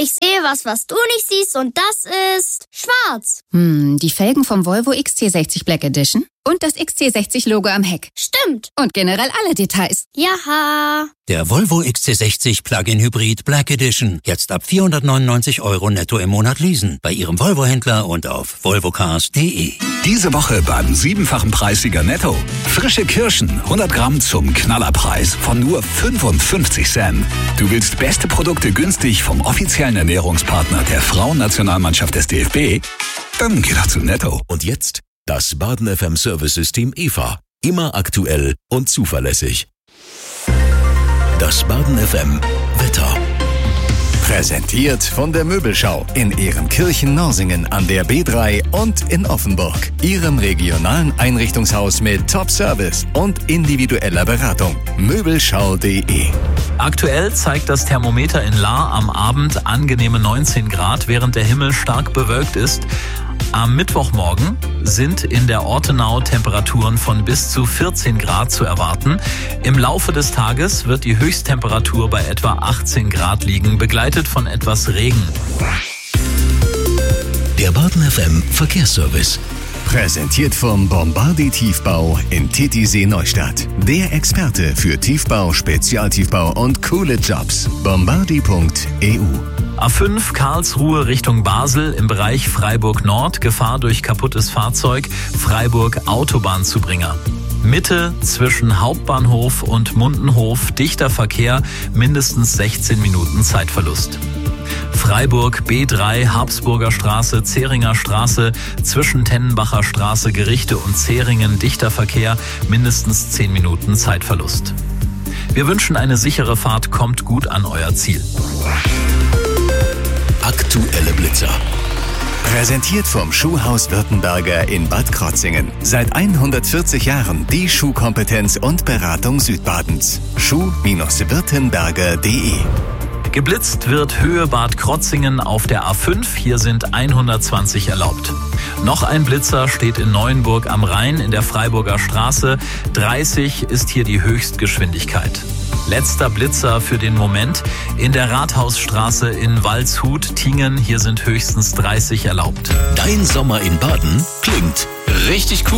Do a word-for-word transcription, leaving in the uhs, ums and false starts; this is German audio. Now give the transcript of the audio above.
Ich sehe was, was du nicht siehst und das ist schwarz. Hm, die Felgen vom Volvo X C sechzig Black Edition und das X C sechzig Logo am Heck. Stimmt. Und generell alle Details. Jaha. Der Volvo X C sechzig Plug-in Hybrid Black Edition. Jetzt ab vierhundertneunundneunzig Euro netto im Monat leasen. Bei Ihrem Volvo-Händler und auf volvocars punkt de. Diese Woche beim siebenfachen Preissieger Netto. Frische Kirschen, hundert Gramm zum Knallerpreis von nur fünfundfünfzig Cent. Du willst beste Produkte günstig vom offiziellen Ernährungspartner der Frauennationalmannschaft des D F B? Dann geh doch zu Netto. Und jetzt das Baden F M Service-System E V A. Immer aktuell und zuverlässig. Das Baden F M Wetter. Präsentiert von der Möbelschau in Ehrenkirchen-Norsingen an der B drei und in Offenburg. Ihrem regionalen Einrichtungshaus mit Top-Service und individueller Beratung. Möbelschau punkt de. Aktuell zeigt das Thermometer in Lahr am Abend angenehme neunzehn Grad, während der Himmel stark bewölkt ist. Am Mittwochmorgen sind in der Ortenau Temperaturen von bis zu vierzehn Grad zu erwarten. Im Laufe des Tages wird die Höchsttemperatur bei etwa achtzehn Grad liegen, begleitet von etwas Regen. Der Baden F M Verkehrsservice. Präsentiert vom Bombardi Tiefbau in Titisee Neustadt. Der Experte für Tiefbau, Spezialtiefbau und coole Jobs. bombardi punkt e u. A fünf Karlsruhe Richtung Basel im Bereich Freiburg Nord. Gefahr durch kaputtes Fahrzeug. Freiburg Autobahnzubringer. Mitte zwischen Hauptbahnhof und Mundenhof dichter Verkehr, mindestens sechzehn Minuten Zeitverlust. Freiburg B drei, Habsburger Straße, Zähringer Straße, zwischen Tennenbacher Straße, Gerichte und Zähringen dichter Verkehr, mindestens zehn Minuten Zeitverlust. Wir wünschen eine sichere Fahrt, kommt gut an euer Ziel. Aktuelle Blitzer. Präsentiert vom Schuhhaus Württemberger in Bad Krotzingen. Seit hundertvierzig Jahren die Schuhkompetenz und Beratung Südbadens. schuh Württemberger punkt de. Geblitzt wird Höhe Bad Krotzingen auf der A fünf. Hier sind hundertzwanzig erlaubt. Noch ein Blitzer steht in Neuenburg am Rhein in der Freiburger Straße. dreißig ist hier die Höchstgeschwindigkeit. Letzter Blitzer für den Moment in der Rathausstraße in Waldshut-Tingen. Hier sind höchstens dreißig erlaubt. Dein Sommer in Baden klingt richtig cool.